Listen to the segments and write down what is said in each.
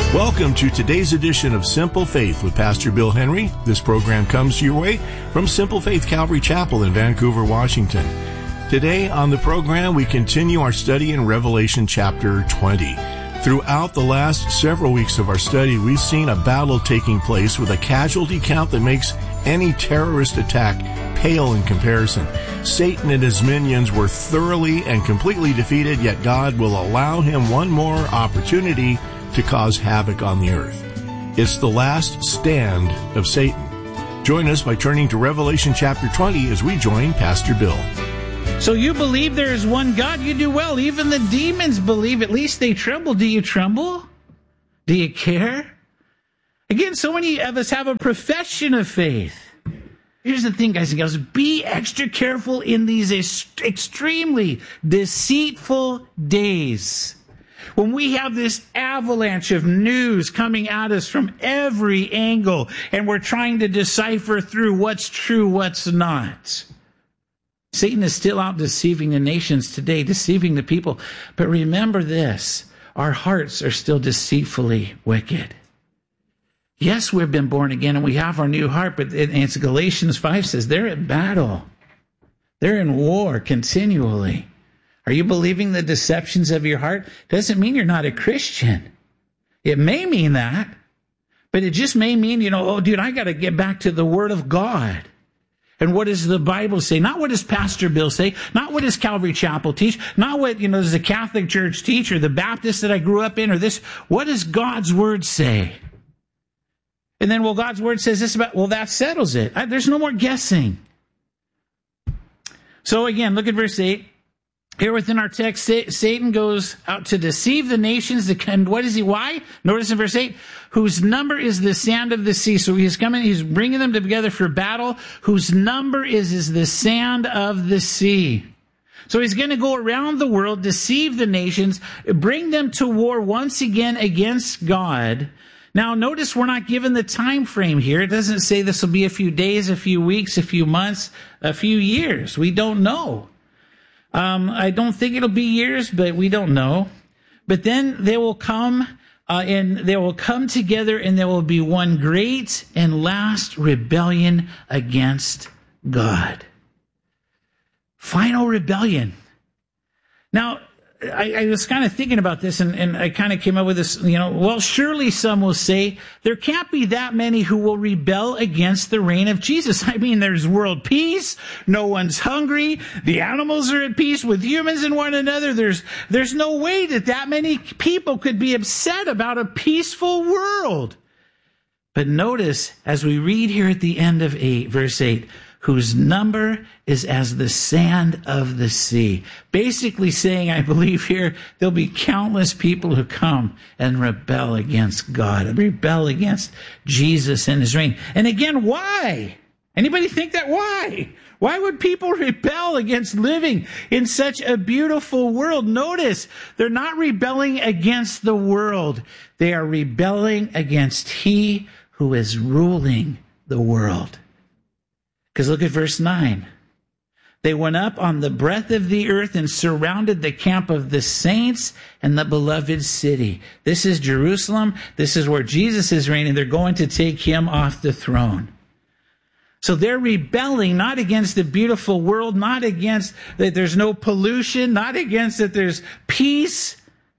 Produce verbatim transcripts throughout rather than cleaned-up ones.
Welcome to today's edition of Simple Faith with Pastor Bill Henry. This program comes your way from Simple Faith Calvary Chapel in Vancouver, Washington. Today on the program, we continue our study in Revelation chapter twenty. Throughout the last several weeks of our study, we've seen a battle taking place with a casualty count that makes any terrorist attack pale in comparison. Satan and his minions were thoroughly and completely defeated, yet God will allow him one more opportunity to cause havoc on the earth. It's the last stand of Satan. Join us by turning to Revelation chapter twenty as we join Pastor Bill. So you believe there is one God, you do well. Even the demons believe, at least they tremble. Do you tremble? Do you care? Again, so many of us have a profession of faith. Here's the thing, guys and girls. Be extra careful in these est- extremely deceitful days. When we have this avalanche of news coming at us from every angle, and we're trying to decipher through what's true, what's not. Satan is still out deceiving the nations today, deceiving the people. But remember this, our hearts are still deceitfully wicked. Yes, we've been born again and we have our new heart, but it's Galatians five says they're at battle. They're in war continually. Are you believing the deceptions of your heart? Doesn't mean you're not a Christian. It may mean that, but it just may mean, you know, oh, dude, I got to get back to the Word of God. And what does the Bible say? Not what does Pastor Bill say? Not what does Calvary Chapel teach? Not what, you know, does the Catholic Church teach or the Baptist that I grew up in or this? What does God's Word say? And then, well, God's Word says this about, well, that settles it. I, there's no more guessing. So again, look at verse eight. Here within our text, Satan goes out to deceive the nations. And what is he? Why? Notice in verse eight, whose number is the sand of the sea. So he's coming, he's bringing them together for battle. Whose number is, is the sand of the sea. So he's going to go around the world, deceive the nations, bring them to war once again against God. Now, notice we're not given the time frame here. It doesn't say this will be a few days, a few weeks, a few months, a few years. We don't know. Um, I don't think it'll be years, but we don't know. But then they will come, uh, and they will come together, and there will be one great and last rebellion against God. Final rebellion. Now, I, I was kind of thinking about this, and, and I kind of came up with this, you know, well, surely some will say there can't be that many who will rebel against the reign of Jesus. I mean, there's world peace. No one's hungry. The animals are at peace with humans and one another. There's, there's no way that that many people could be upset about a peaceful world. But notice, as we read here at the end of eight, verse eight, whose number is as the sand of the sea. Basically saying, I believe here, there'll be countless people who come and rebel against God, and rebel against Jesus and his reign. And again, why? Anybody think that? Why? Why would people rebel against living in such a beautiful world? Notice, they're not rebelling against the world. They are rebelling against he who is ruling the world. Because look at verse nine. They went up on the breadth of the earth and surrounded the camp of the saints and the beloved city. This is Jerusalem. This is where Jesus is reigning. They're going to take him off the throne. So they're rebelling not against the beautiful world, not against that there's no pollution, not against that there's peace,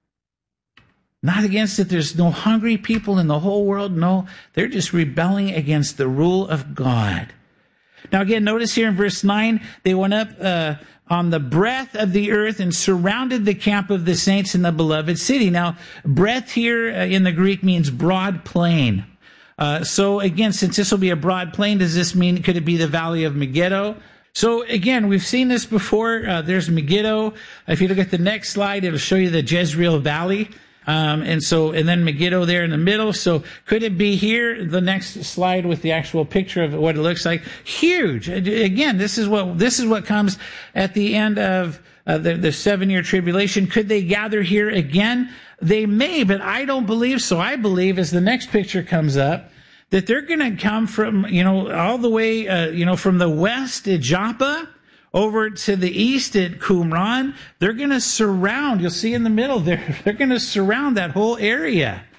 not against that there's no hungry people in the whole world. No, they're just rebelling against the rule of God. Now again, notice here in verse nine, they went up uh, on the breadth of the earth and surrounded the camp of the saints in the beloved city. Now, breadth here uh, in the Greek means broad plain. Uh, so again, since this will be a broad plain, does this mean, could it be the valley of Megiddo? So again, we've seen this before. Uh, there's Megiddo. If you look at the next slide, it'll show you the Jezreel Valley. Um, and so, and then Megiddo there in the middle. So could it be here? The next slide with the actual picture of what it looks like. Huge. Again, this is what, this is what comes at the end of uh, the, the seven year tribulation. Could they gather here again? They may, but I don't believe so. I believe as the next picture comes up that they're going to come from, you know, all the way, uh, you know, from the west at Joppa over to the east at Qumran. They're going to surround, you'll see in the middle there, they're going to surround that whole area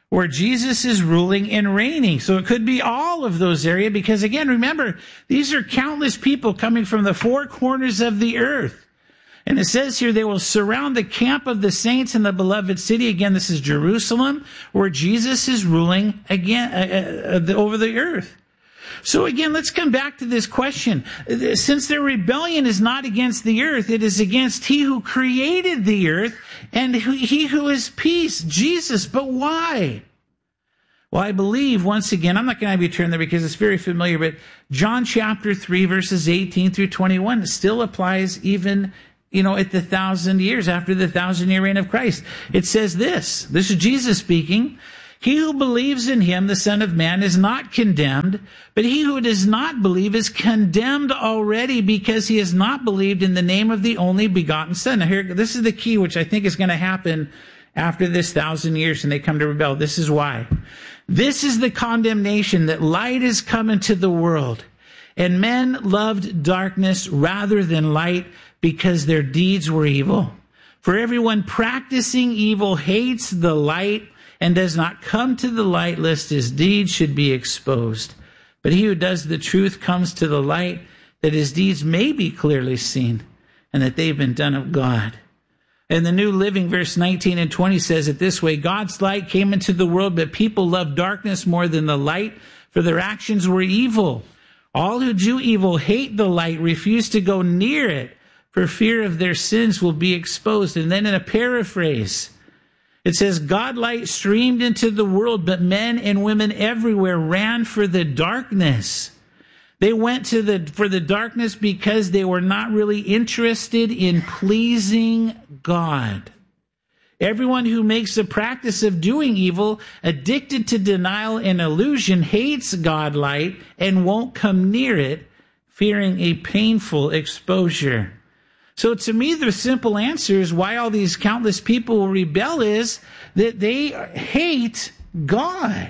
where Jesus is ruling and reigning. So it could be all of those areas because, again, remember, these are countless people coming from the four corners of the earth. And it says here, they will surround the camp of the saints in the beloved city. Again, this is Jerusalem, where Jesus is ruling again uh, uh, over the earth. So again, let's come back to this question. Since their rebellion is not against the earth, it is against he who created the earth and he who is peace, Jesus. But why? Well, I believe, once again, I'm not going to have you turn there because it's very familiar, but John chapter three, verses eighteen through twenty-one still applies even, you know, at the thousand years, after the thousand year reign of Christ. It says this, this is Jesus speaking, he who believes in him, the Son of Man, is not condemned, but he who does not believe is condemned already because he has not believed in the name of the only begotten Son. Now here, this is the key, which I think is going to happen after this thousand years and they come to rebel. This is why. This is the condemnation, that light is come into the world, and men loved darkness rather than light because their deeds were evil. For everyone practicing evil hates the light and does not come to the light, lest his deeds should be exposed. But he who does the truth comes to the light, that his deeds may be clearly seen, and that they've been done of God. And the New Living, verse nineteen and twenty says it this way, God's light came into the world, but people loved darkness more than the light, for their actions were evil. All who do evil hate the light, refuse to go near it, for fear of their sins will be exposed. And then in a paraphrase, it says, God light streamed into the world, but men and women everywhere ran for the darkness. They went to the for the darkness because they were not really interested in pleasing God. Everyone who makes a practice of doing evil, addicted to denial and illusion, hates God light and won't come near it, fearing a painful exposure. So to me, the simple answer is why all these countless people will rebel is that they hate God.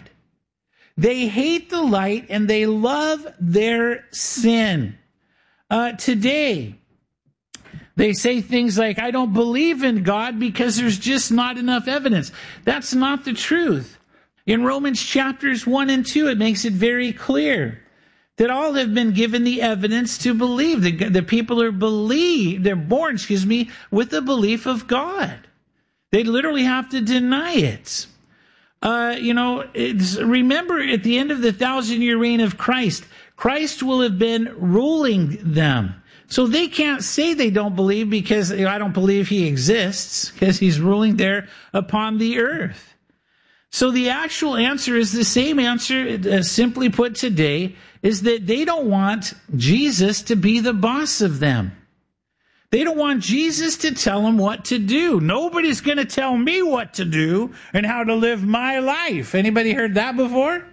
They hate the light and they love their sin. Uh, today, they say things like, I don't believe in God because there's just not enough evidence. That's not the truth. In Romans chapters one and two, it makes it very clear that all have been given the evidence to believe. The, the people are believe, they're born, excuse me, with the belief of God. They literally have to deny it. Uh, you know, it's, remember at the end of the thousand-year reign of Christ, Christ will have been ruling them. So they can't say they don't believe because you know, I don't believe he exists, because he's ruling there upon the earth. So the actual answer is the same answer, uh, simply put today, is that they don't want Jesus to be the boss of them. They don't want Jesus to tell them what to do. Nobody's going to tell me what to do and how to live my life. Anybody heard that before?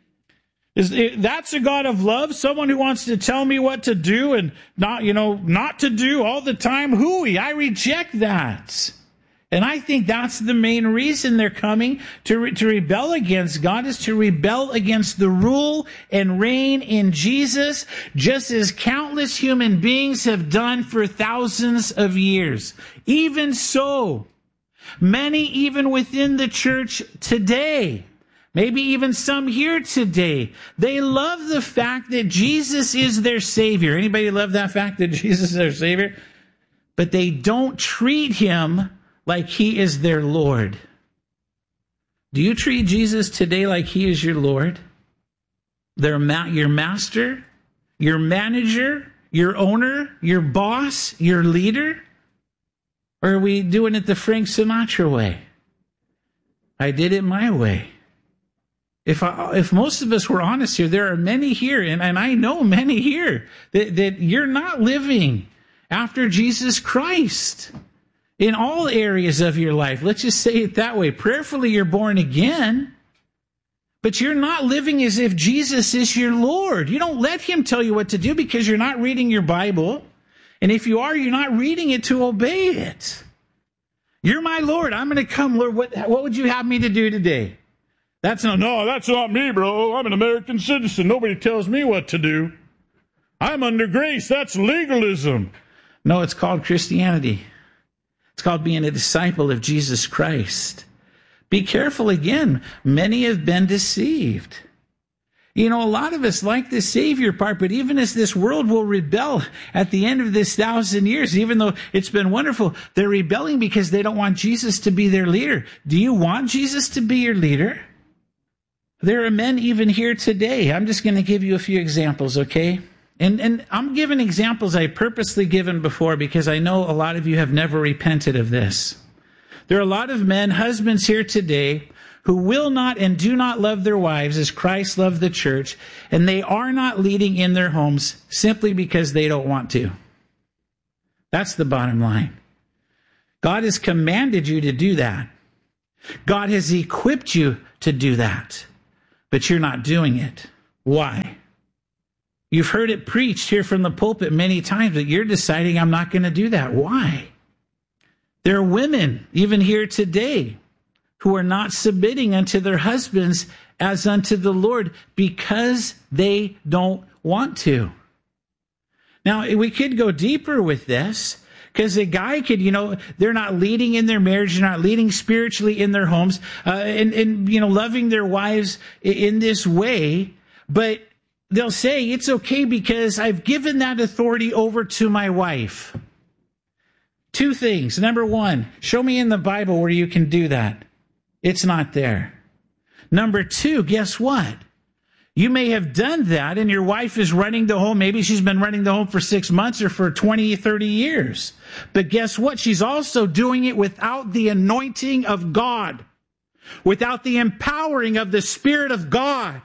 Is it, that's a God of love? Someone who wants to tell me what to do and not, you know, not to do all the time? Hooey, I reject that. And I think that's the main reason they're coming to, re- to rebel against God, is to rebel against the rule and reign in Jesus, just as countless human beings have done for thousands of years. Even so, many even within the church today, maybe even some here today, they love the fact that Jesus is their Savior. Anybody love that fact that Jesus is their Savior? But they don't treat him like he is their Lord. Do you treat Jesus today like he is your Lord? Their ma- your master, your manager, your owner, your boss, your leader? Or are we doing it the Frank Sinatra way? I did it my way. If I, if most of us were honest here, there are many here, and, and I know many here, that, that you're not living after Jesus Christ in all areas of your life. Let's just say it that way. Prayerfully, you're born again, but you're not living as if Jesus is your Lord. You don't let him tell you what to do because you're not reading your Bible. And if you are, you're not reading it to obey it. You're my Lord. I'm going to come, Lord. What, what would you have me to do today? That's not, no, that's not me, bro. I'm an American citizen. Nobody tells me what to do. I'm under grace. That's legalism. No, it's called Christianity. It's called being a disciple of Jesus Christ. Be careful again. Many have been deceived. You know, a lot of us like the Savior part, but even as this world will rebel at the end of this thousand years, even though it's been wonderful, they're rebelling because they don't want Jesus to be their leader. Do you want Jesus to be your leader? There are men even here today. I'm just going to give you a few examples, okay? And and I'm giving examples I purposely given before because I know a lot of you have never repented of this. There are a lot of men, husbands here today, who will not and do not love their wives as Christ loved the church, and they are not leading in their homes simply because they don't want to. That's the bottom line. God has commanded you to do that. God has equipped you to do that, but you're not doing it. Why? You've heard it preached here from the pulpit many times, but you're deciding I'm not going to do that. Why? There are women, even here today, who are not submitting unto their husbands as unto the Lord because they don't want to. Now, we could go deeper with this, because a guy could, you know, they're not leading in their marriage, they're not leading spiritually in their homes, uh, and, and, you know, loving their wives in this way, but they'll say, it's okay because I've given that authority over to my wife. Two things. Number one, show me in the Bible where you can do that. It's not there. Number two, guess what? You may have done that and your wife is running the home. Maybe she's been running the home for six months or for twenty, thirty years. But guess what? She's also doing it without the anointing of God, without the empowering of the Spirit of God.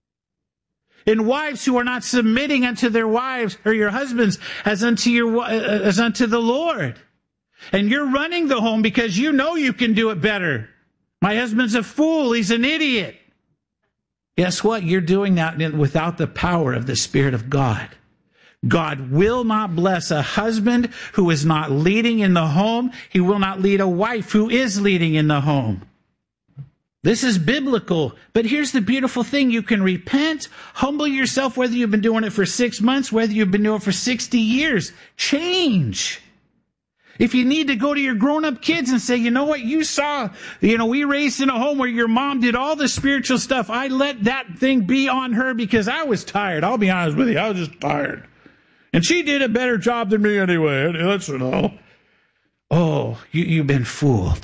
And wives who are not submitting unto their wives or your husbands as unto your as unto the Lord. And you're running the home because you know you can do it better. My husband's a fool. He's an idiot. Guess what? You're doing that without the power of the Spirit of God. God will not bless a husband who is not leading in the home. He will not lead a wife who is leading in the home. This is biblical. But here's the beautiful thing. You can repent, humble yourself, whether you've been doing it for six months, whether you've been doing it for sixty years. Change. If you need to go to your grown-up kids and say, you know what, you saw, you know, we raised in a home where your mom did all the spiritual stuff. I let that thing be on her because I was tired. I'll be honest with you. I was just tired. And she did a better job than me anyway. That's you know. Oh, you, you've been fooled.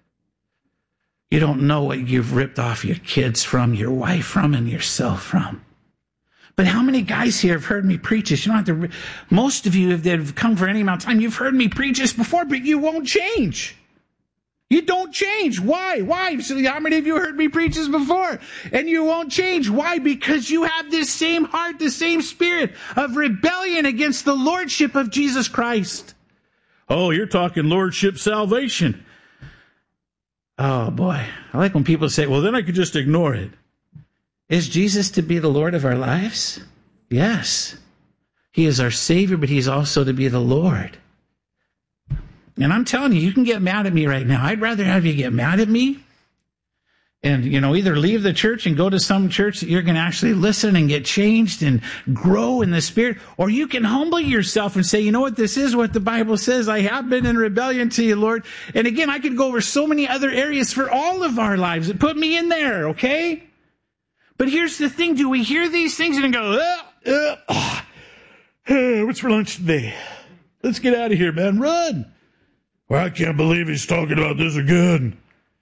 You don't know what you've ripped off your kids from, your wife from, and yourself from. But how many guys here have heard me preach this? You don't have to, most of you that have come for any amount of time, you've heard me preach this before, but you won't change. You don't change. Why? Why? So how many of you heard me preach this before? And you won't change. Why? Because you have this same heart, the same spirit of rebellion against the lordship of Jesus Christ. Oh, you're talking lordship salvation. Oh, boy. I like when people say, well, then I could just ignore it. Is Jesus to be the Lord of our lives? Yes. He is our Savior, but He's also to be the Lord. And I'm telling you, you can get mad at me right now. I'd rather have you get mad at me and, you know, either leave the church and go to some church that you're going to actually listen and get changed and grow in the Spirit, or you can humble yourself and say, you know what, this is what the Bible says. I have been in rebellion to you, Lord. And again, I could go over so many other areas for all of our lives. Put me in there, okay? But here's the thing. Do we hear these things and go, uh, uh, uh, uh, what's for lunch today? Let's get out of here, man. Run. Well, I can't believe he's talking about this again.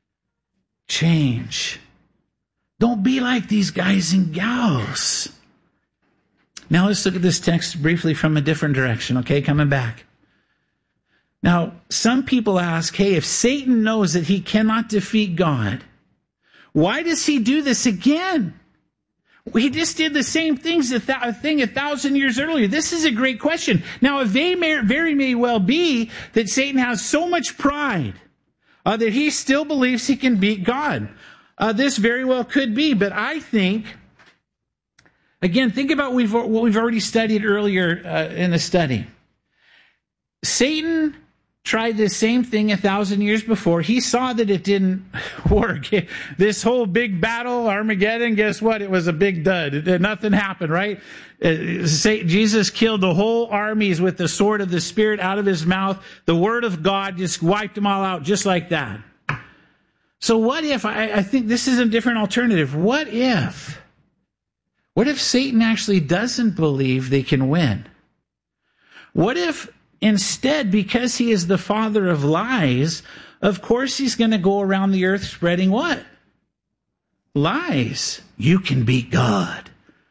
Change. Don't be like these guys and gals. Now let's look at this text briefly from a different direction, okay? Coming back. Now, some people ask, hey, if Satan knows that he cannot defeat God, why does he do this again? He just did the same things a th- thing a thousand years earlier. This is a great question. Now, it may, very may well be that Satan has so much pride uh, that he still believes he can beat God. Uh, this very well could be, but I think, again, think about we've, what we've already studied earlier uh, in the study. Satan tried the same thing a thousand years before. He saw that it didn't work. This whole big battle, Armageddon, guess what? It was a big dud. It, nothing happened, right? Uh, Jesus killed the whole armies with the sword of the Spirit out of his mouth. The word of God just wiped them all out just like that. So what if, I, I think this is a different alternative. What if, what if Satan actually doesn't believe they can win? What if instead, because he is the father of lies, of course he's going to go around the earth spreading what? Lies. You can beat God.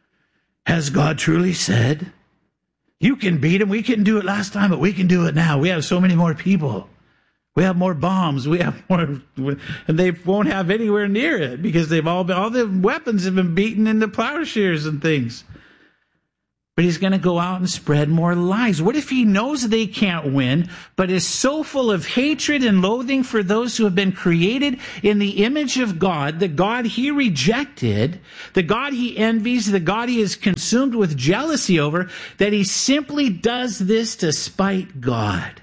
Has God truly said? You can beat him. We couldn't do it last time, but we can do it now. We have so many more people. We have more bombs. We have more, and they won't have anywhere near it because they've all been, all the weapons have been beaten into plowshares and things. But he's going to go out and spread more lies. What if he knows they can't win, but is so full of hatred and loathing for those who have been created in the image of God, the God he rejected, the God he envies, the God he is consumed with jealousy over, that he simply does this to spite God?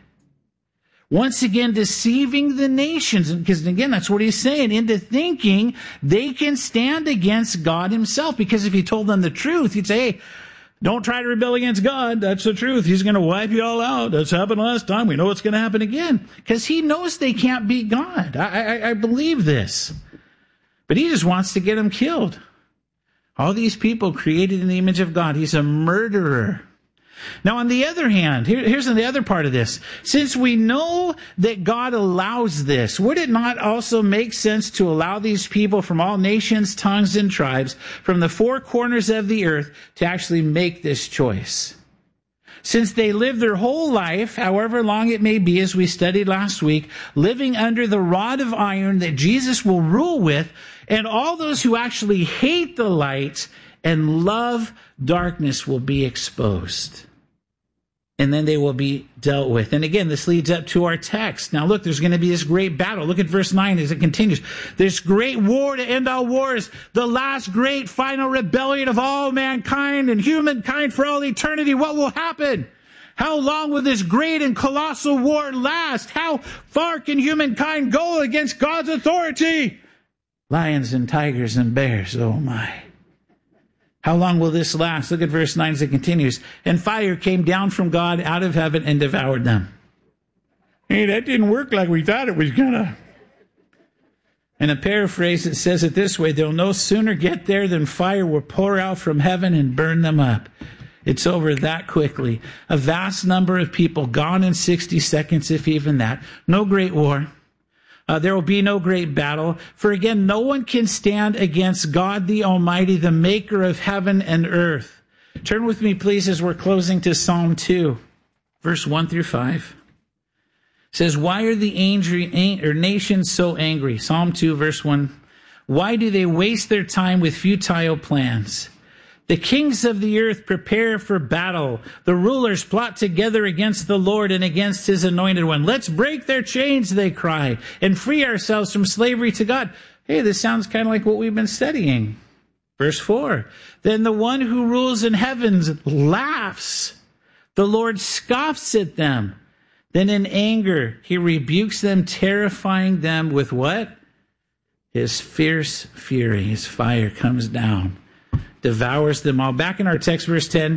Once again, deceiving the nations, because again, that's what he's saying, into thinking they can stand against God himself. Because if he told them the truth, he'd say, hey, don't try to rebel against God. That's the truth. He's going to wipe you all out. That's happened last time. We know it's going to happen again. Because he knows they can't beat God. I, I, I believe this. But he just wants to get them killed. All these people created in the image of God. He's a murderer. Now, on the other hand, here, here's the other part of this. Since we know that God allows this, would it not also make sense to allow these people from all nations, tongues, and tribes from the four corners of the earth to actually make this choice? Since they live their whole life, however long it may be, as we studied last week, living under the rod of iron that Jesus will rule with, and all those who actually hate the light and love darkness will be exposed. And then they will be dealt with. And again, this leads up to our text. Now look, there's going to be this great battle. Look at verse nine as it continues. This great war to end all wars, the last great final rebellion of all mankind and humankind for all eternity. What will happen? How long will this great and colossal war last? How far can humankind go against God's authority? Lions and tigers and bears, oh my. How long will this last? Look at verse nine as it continues. And fire came down from God out of heaven and devoured them. Hey, that didn't work like we thought it was gonna. In a paraphrase, it says it this way: they'll no sooner get there than fire will pour out from heaven and burn them up. It's over that quickly. A vast number of people gone in sixty seconds, if even that. No great war. Uh, there will be no great battle. For again, no one can stand against God the Almighty, the maker of heaven and earth. Turn with me, please, as we're closing to Psalm two, verse one through five. It says, why are the angry, or nations so angry? Psalm two, verse one. Why do they waste their time with futile plans? The kings of the earth prepare for battle. The rulers plot together against the Lord and against his anointed one. Let's break their chains, they cry, and free ourselves from slavery to God. Hey, this sounds kind of like what we've been studying. Verse four. Then the one who rules in heavens laughs. The Lord scoffs at them. Then in anger, he rebukes them, terrifying them with what? His fierce fury. His fire comes down, devours them all. Back in our text, verse ten,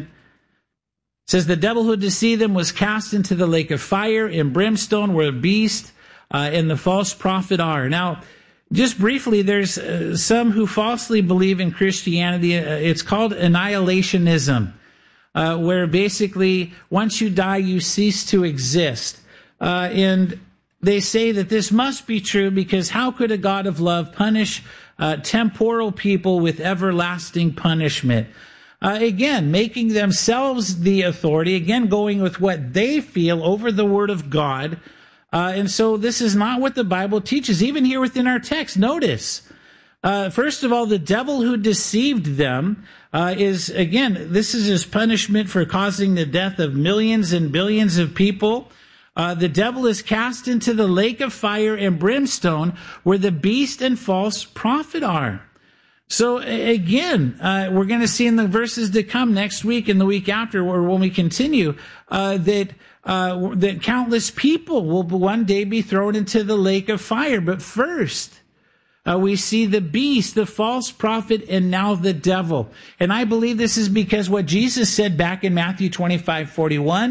it says, the devil who deceived them was cast into the lake of fire and brimstone, where the beast uh, and the false prophet are. Now, just briefly, there's uh, some who falsely believe in Christianity. Uh, it's called annihilationism, uh, where basically once you die, you cease to exist. Uh, and they say that this must be true because how could a God of love punish Uh, temporal people with everlasting punishment? Uh, again, making themselves the authority, again, going with what they feel over the Word of God. Uh, and so this is not what the Bible teaches. Even here within our text, notice, uh, first of all, the devil who deceived them uh, is, again, this is his punishment for causing the death of millions and billions of people. Uh, the devil is cast into the lake of fire and brimstone where the beast and false prophet are. So again, uh, we're going to see in the verses to come next week and the week after, or when we continue, uh, that uh, that countless people will one day be thrown into the lake of fire. But first, uh, we see the beast, the false prophet, and now the devil. And I believe this is because what Jesus said back in Matthew twenty-five forty-one,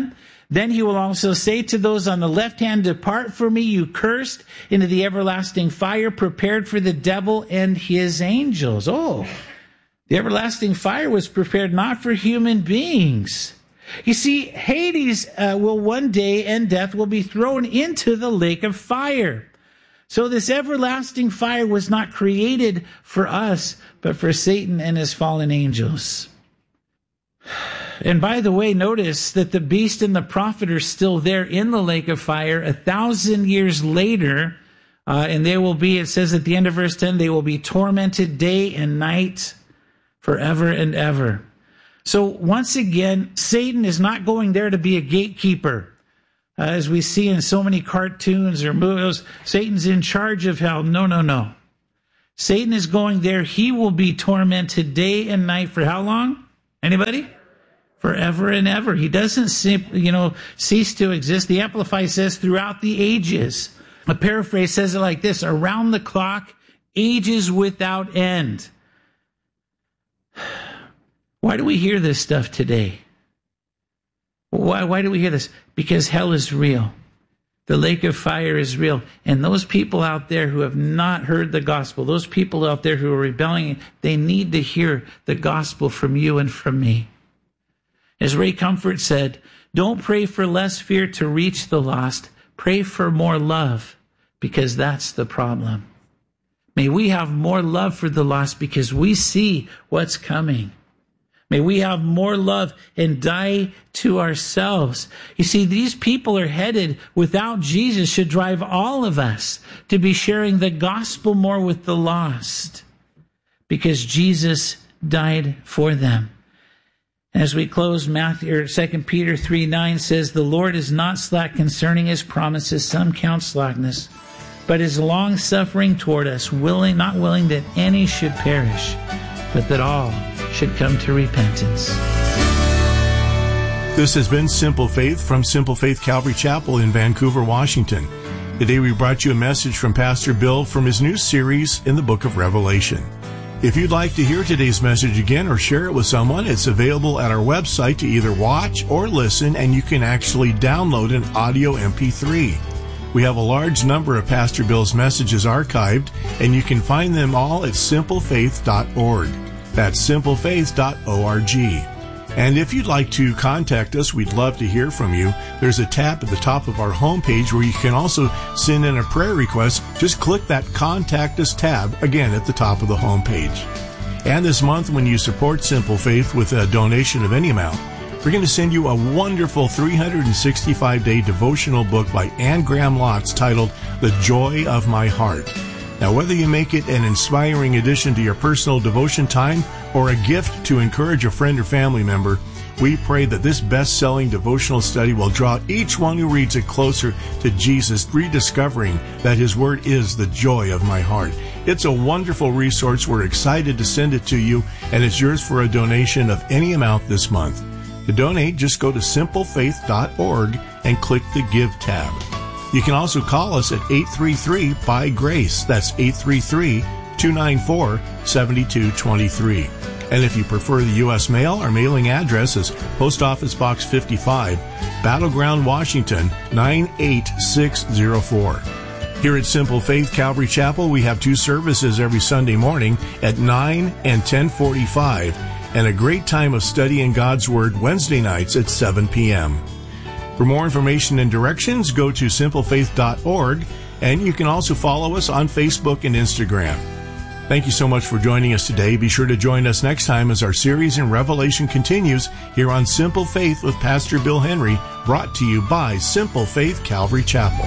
Then he will also say to those on the left hand, depart from me, you cursed, into the everlasting fire prepared for the devil and his angels. Oh, the everlasting fire was prepared not for human beings. You see, Hades uh, will one day, and death will be thrown into the lake of fire. So this everlasting fire was not created for us, but for Satan and his fallen angels. And by the way, notice that the beast and the prophet are still there in the lake of fire a thousand years later. Uh, and they will be, it says at the end of verse ten, they will be tormented day and night forever and ever. So once again, Satan is not going there to be a gatekeeper. Uh, as we see in so many cartoons or movies, Satan's in charge of hell. No, no, no. Satan is going there. He will be tormented day and night for how long? Anybody? Forever and ever. He doesn't simply, you know, cease to exist. The Amplified says throughout the ages. A paraphrase says it like this: around the clock, ages without end. Why do we hear this stuff today? Why, why do we hear this? Because hell is real. The lake of fire is real. And those people out there who have not heard the gospel, those people out there who are rebelling, they need to hear the gospel from you and from me. As Ray Comfort said, don't pray for less fear to reach the lost. Pray for more love, because that's the problem. May we have more love for the lost because we see what's coming. May we have more love and die to ourselves. You see, these people are headed without Jesus should drive all of us to be sharing the gospel more with the lost because Jesus died for them. As we close, Matthew or Second Peter three nine says, the Lord is not slack concerning his promises, some count slackness, but is long-suffering toward us, willing, not willing that any should perish, but that all should come to repentance. This has been Simple Faith from Simple Faith Calvary Chapel in Vancouver, Washington. Today we brought you a message from Pastor Bill from his new series in the book of Revelation. If you'd like to hear today's message again or share it with someone, it's available at our website to either watch or listen, and you can actually download an audio M P three. We have a large number of Pastor Bill's messages archived, and you can find them all at simple faith dot org. That's simple faith dot org. And if you'd like to contact us, we'd love to hear from you. There's a tab at the top of our homepage where you can also send in a prayer request. Just click that Contact Us tab, again, at the top of the homepage. And this month, when you support Simple Faith with a donation of any amount, we're going to send you a wonderful three hundred sixty-five day devotional book by Anne Graham Lotz titled The Joy of My Heart. Now, whether you make it an inspiring addition to your personal devotion time or a gift to encourage a friend or family member, we pray that this best-selling devotional study will draw each one who reads it closer to Jesus, rediscovering that His Word is the joy of my heart. It's a wonderful resource. We're excited to send it to you, and it's yours for a donation of any amount this month. To donate, just go to simple faith dot org and click the Give tab. You can also call us at eight three three, B Y, GRACE. That's eight three three, two nine four, seven two two three. And if you prefer the U S mail, our mailing address is Post Office Box fifty-five, Battleground, Washington, nine eight six zero four. Here at Simple Faith Calvary Chapel, we have two services every Sunday morning at nine and ten forty-five, and a great time of studying God's Word Wednesday nights at seven p.m. For more information and directions, go to simple faith dot org, and you can also follow us on Facebook and Instagram. Thank you so much for joining us today. Be sure to join us next time as our series in Revelation continues here on Simple Faith with Pastor Bill Henry, brought to you by Simple Faith Calvary Chapel.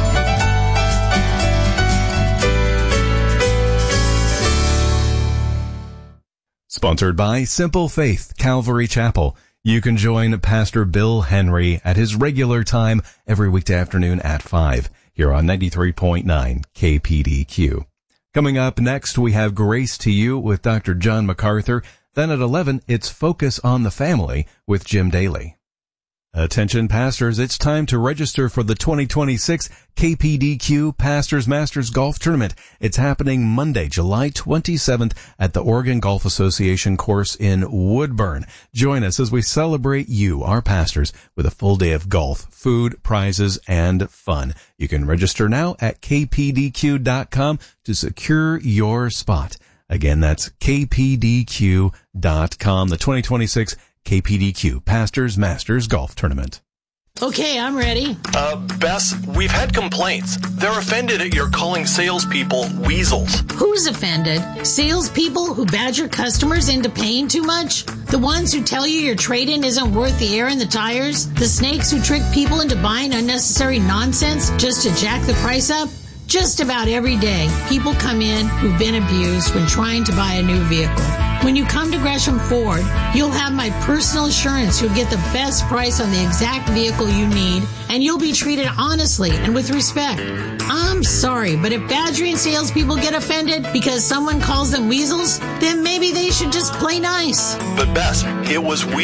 Sponsored by Simple Faith Calvary Chapel. You can join Pastor Bill Henry at his regular time every weekday afternoon at five here on ninety-three point nine K P D Q. Coming up next, we have Grace to You with Doctor John MacArthur. Then at eleven, it's Focus on the Family with Jim Daly. Attention pastors, it's time to register for the twenty twenty-six K P D Q Pastors Masters Golf Tournament. It's happening Monday, July twenty-seventh at the Oregon Golf Association course in Woodburn. Join us as we celebrate you, our pastors, with a full day of golf, food, prizes, and fun. You can register now at k p d q dot com to secure your spot. Again, that's k p d q dot com, the twenty twenty-six K P D Q Pastors Masters Golf Tournament. Okay, I'm ready. Uh, Bess, we've had complaints. They're offended at your calling salespeople weasels. Who's offended? Salespeople who badger customers into paying too much? The ones who tell you your trade-in isn't worth the air in the tires? The snakes who trick people into buying unnecessary nonsense just to jack the price up? Just about every day, people come in who've been abused when trying to buy a new vehicle. When you come to Gresham Ford, you'll have my personal assurance you'll get the best price on the exact vehicle you need, and you'll be treated honestly and with respect. I'm sorry, but if badgering salespeople get offended because someone calls them weasels, then maybe they should just play nice. But Bess, it was we.